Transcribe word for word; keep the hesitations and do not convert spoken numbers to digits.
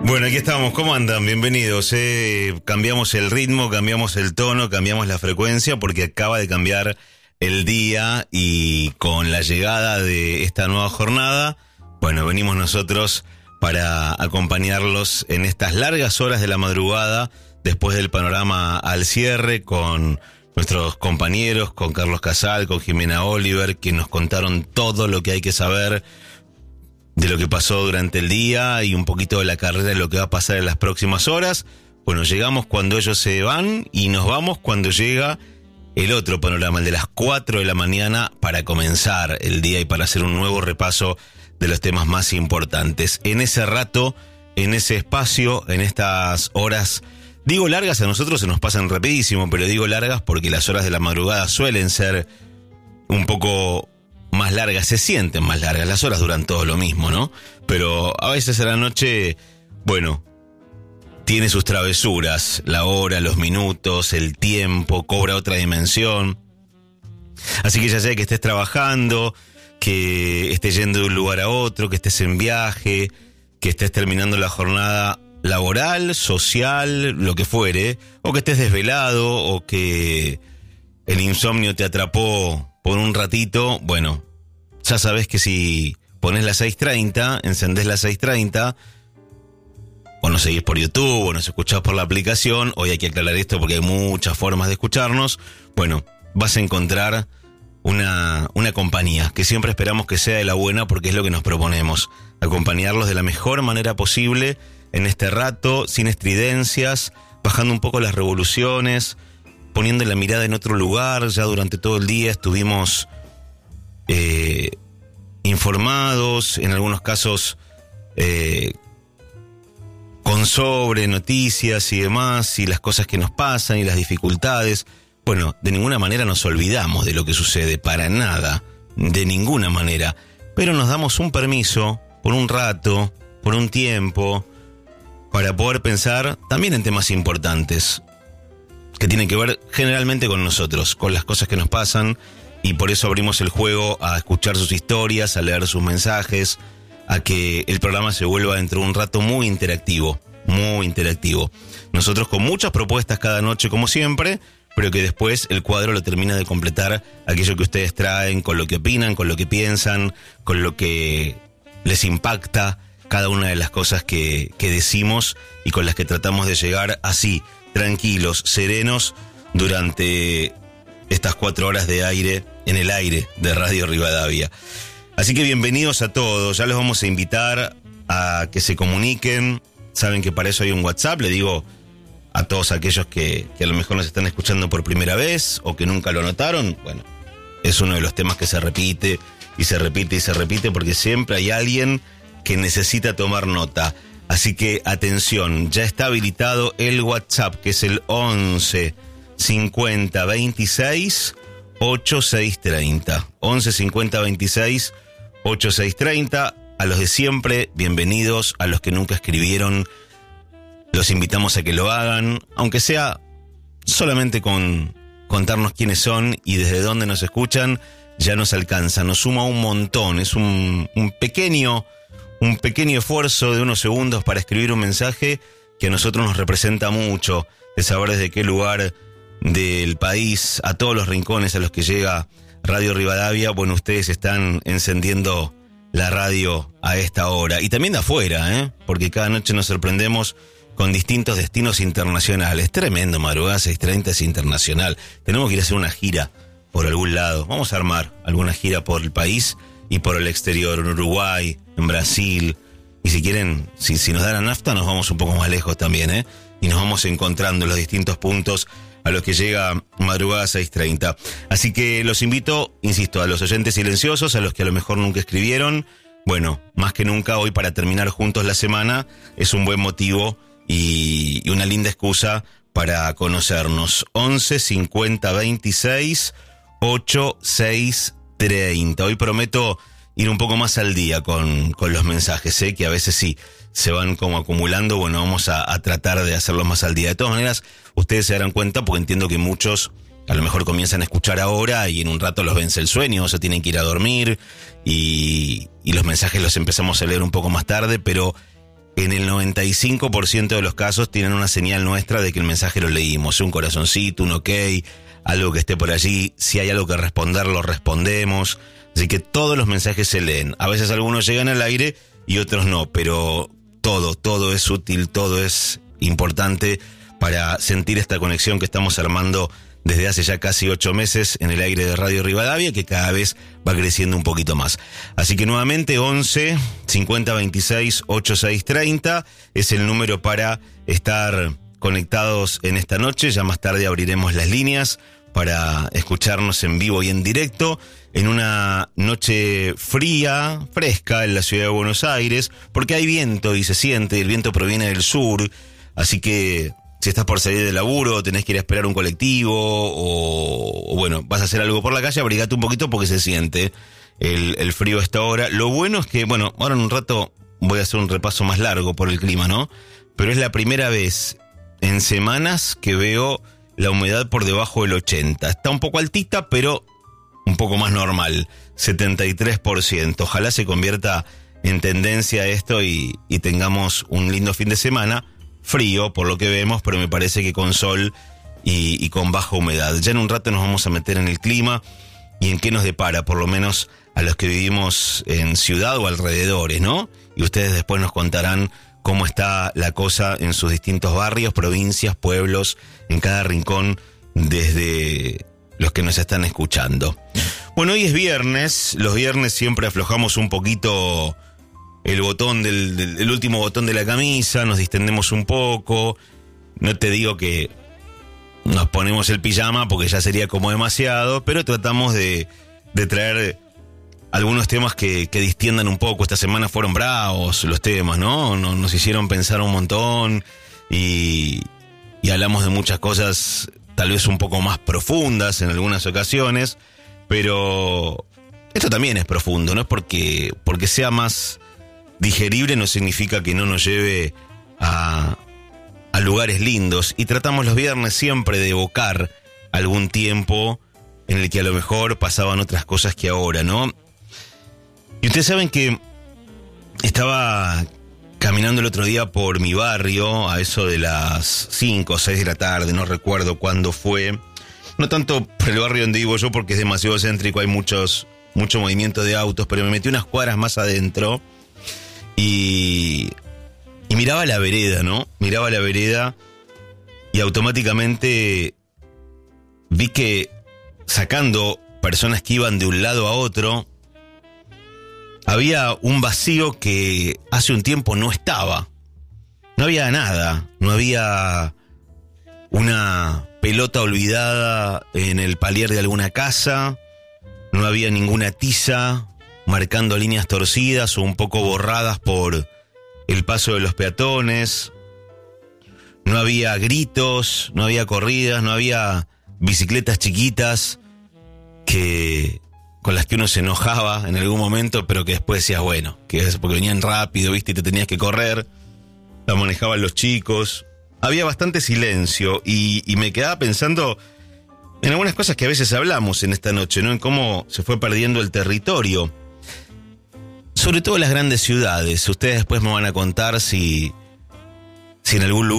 Bueno, aquí estamos. ¿Cómo andan? Bienvenidos. Eh, cambiamos el ritmo, cambiamos el tono, cambiamos la frecuencia porque acaba de cambiar el día y con la llegada de esta nueva jornada, bueno, venimos nosotros para acompañarlos en estas largas horas de la madrugada después del panorama al cierre con nuestros compañeros, con Carlos Casal, con Jimena Oliver, que nos contaron todo lo que hay que saber de lo que pasó durante el día y un poquito de la carrera de lo que va a pasar en las próximas horas. Bueno, llegamos cuando ellos se van y nos vamos cuando llega el otro panorama, el de las cuatro de la mañana, para comenzar el día y para hacer un nuevo repaso de los temas más importantes. En ese rato, en ese espacio, en estas horas, digo largas, a nosotros se nos pasan rapidísimo, pero digo largas porque las horas de la madrugada suelen ser un poco más largas, se sienten más largas, las horas duran todo lo mismo, ¿no? Pero a veces a la noche, bueno, tiene sus travesuras, la hora, los minutos, el tiempo, cobra otra dimensión. Así que ya sea que estés trabajando, que estés yendo de un lugar a otro, que estés en viaje, que estés terminando la jornada laboral, social, lo que fuere, o que estés desvelado, o que el insomnio te atrapó por un ratito, bueno, ya sabes que si pones las seis treinta, encendés las seis treinta, o nos seguís por YouTube, o nos escuchás por la aplicación, hoy hay que aclarar esto porque hay muchas formas de escucharnos, bueno, vas a encontrar una, una compañía, que siempre esperamos que sea de la buena porque es lo que nos proponemos, acompañarlos de la mejor manera posible en este rato, sin estridencias, bajando un poco las revoluciones, poniendo la mirada en otro lugar. Ya durante todo el día estuvimos eh, informados, en algunos casos eh, con sobre noticias y demás, y las cosas que nos pasan y las dificultades. Bueno, de ninguna manera nos olvidamos de lo que sucede, para nada, de ninguna manera. Pero nos damos un permiso, por un rato, por un tiempo, para poder pensar también en temas importantes, que tienen que ver generalmente con nosotros, con las cosas que nos pasan, y por eso abrimos el juego a escuchar sus historias, a leer sus mensajes, a que el programa se vuelva dentro de un rato muy interactivo, muy interactivo. Nosotros con muchas propuestas cada noche, como siempre, pero que después el cuadro lo termina de completar aquello que ustedes traen, con lo que opinan, con lo que piensan, con lo que les impacta cada una de las cosas que, que decimos y con las que tratamos de llegar así, tranquilos, serenos, durante estas cuatro horas de aire, en el aire de Radio Rivadavia. Así que bienvenidos a todos, ya los vamos a invitar a que se comuniquen, saben que para eso hay un WhatsApp, le digo a todos aquellos que, que a lo mejor nos están escuchando por primera vez o que nunca lo notaron, bueno, es uno de los temas que se repite y se repite y se repite porque siempre hay alguien que necesita tomar nota. Así que atención, ya está habilitado el WhatsApp, que es el once cincuenta veintiséis ochenta y seis treinta. once cincuenta veintiséis ochenta y seis treinta. A los de siempre, bienvenidos. A los que nunca escribieron, los invitamos a que lo hagan, aunque sea solamente con contarnos quiénes son y desde dónde nos escuchan, ya nos alcanza, nos suma un montón. Es un, un pequeño... Un pequeño esfuerzo de unos segundos para escribir un mensaje que a nosotros nos representa mucho, de saber desde qué lugar del país, a todos los rincones a los que llega Radio Rivadavia, bueno, ustedes están encendiendo la radio a esta hora. Y también de afuera, ¿eh? Porque cada noche nos sorprendemos con distintos destinos internacionales. Tremendo, madrugada seis treinta es internacional. Tenemos que ir a hacer una gira por algún lado. Vamos a armar alguna gira por el país y por el exterior, en Uruguay, en Brasil, y si quieren, si, si nos dan la nafta, nos vamos un poco más lejos también, ¿eh? Y nos vamos encontrando en los distintos puntos a los que llega madrugada seis treinta. Así que los invito, insisto, a los oyentes silenciosos, a los que a lo mejor nunca escribieron, bueno, más que nunca hoy para terminar juntos la semana, es un buen motivo y, y una linda excusa para conocernos. once cincuenta veintiséis ochenta y seis treinta. Hoy prometo ir un poco más al día con, con los mensajes, ¿eh? Que a veces sí se van como acumulando. Bueno, vamos a, a tratar de hacerlos más al día. De todas maneras, ustedes se darán cuenta, porque entiendo que muchos a lo mejor comienzan a escuchar ahora y en un rato los vence el sueño, o se tienen que ir a dormir y, y los mensajes los empezamos a leer un poco más tarde, pero en el noventa y cinco por ciento de los casos tienen una señal nuestra de que el mensaje lo leímos. Un corazoncito, un ok, algo que esté por allí. Si hay algo que responder, lo respondemos. Así que todos los mensajes se leen. A veces algunos llegan al aire y otros no, pero todo, todo es útil, todo es importante para sentir esta conexión que estamos armando desde hace ya casi ocho meses en el aire de Radio Rivadavia, que cada vez va creciendo un poquito más. Así que nuevamente once cincuenta veintiséis ochenta y seis treinta es el número para estar conectados en esta noche. Ya más tarde abriremos las líneas para escucharnos en vivo y en directo en una noche fría, fresca en la ciudad de Buenos Aires, porque hay viento y se siente, el viento proviene del sur, así que si estás por salir del laburo, tenés que ir a esperar un colectivo o, o bueno, vas a hacer algo por la calle, abrigate un poquito porque se siente el, el frío a esta hora. Lo bueno es que, bueno, ahora en un rato voy a hacer un repaso más largo por el clima, ¿no? Pero es la primera vez en semanas que veo la humedad por debajo del ochenta. Está un poco altita, pero un poco más normal, setenta y tres por ciento. Ojalá se convierta en tendencia esto y, y tengamos un lindo fin de semana. Frío, por lo que vemos, pero me parece que con sol y, y con baja humedad. Ya en un rato nos vamos a meter en el clima y en qué nos depara, por lo menos a los que vivimos en ciudad o alrededores, ¿no? Y ustedes después nos contarán cómo está la cosa en sus distintos barrios, provincias, pueblos, en cada rincón, desde los que nos están escuchando. Bueno, hoy es viernes, los viernes siempre aflojamos un poquito el botón del, del el último botón de la camisa, nos distendemos un poco. No te digo que nos ponemos el pijama porque ya sería como demasiado, pero tratamos de, de traer algunos temas que, que distiendan un poco. Esta semana fueron bravos los temas, ¿no? Nos, nos hicieron pensar un montón y, y hablamos de muchas cosas tal vez un poco más profundas en algunas ocasiones, pero esto también es profundo, no es porque, porque sea más digerible, no significa que no nos lleve a, a lugares lindos, y tratamos los viernes siempre de evocar algún tiempo en el que a lo mejor pasaban otras cosas que ahora, ¿no? Y ustedes saben que estaba caminando el otro día por mi barrio a eso de las cinco o seis de la tarde, no recuerdo cuándo fue, no tanto por el barrio donde vivo yo porque es demasiado céntrico, hay muchos mucho movimiento de autos, pero me metí unas cuadras más adentro y, y miraba la vereda, ¿no? Miraba la vereda y automáticamente vi que sacando personas que iban de un lado a otro, había un vacío que hace un tiempo no estaba. No había nada, no había una pelota olvidada en el palier de alguna casa, no había ninguna tiza marcando líneas torcidas o un poco borradas por el paso de los peatones, no había gritos, no había corridas, no había bicicletas chiquitas que con las que uno se enojaba en algún momento, pero que después decías, bueno, que es porque venían rápido, viste, y te tenías que correr, la manejaban los chicos. Había bastante silencio y, y me quedaba pensando en algunas cosas que a veces hablamos en esta noche, ¿no? En cómo se fue perdiendo el territorio, sobre todo en las grandes ciudades. Ustedes después me van a contar si, si en algún lugar